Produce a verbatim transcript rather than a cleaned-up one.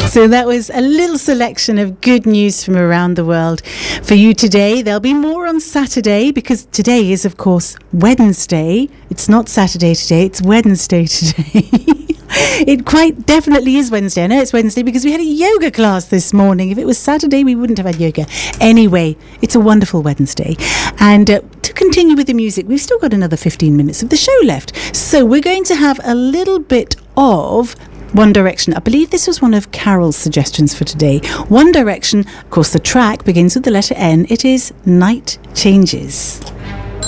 So that was a little selection of good news from around the world for you today. There'll be more on Saturday because today is, of course, Wednesday. It's not Saturday today, it's Wednesday today. It quite definitely is Wednesday. I know it's Wednesday because we had a yoga class this morning. If it was Saturday, we wouldn't have had yoga. Anyway, it's a wonderful Wednesday. And uh, to continue with the music, we've still got another fifteen minutes of the show left. So we're going to have a little bit of One Direction. I believe this was one of Carol's suggestions for today. One Direction, of course, the track begins with the letter N. It is Night Changes.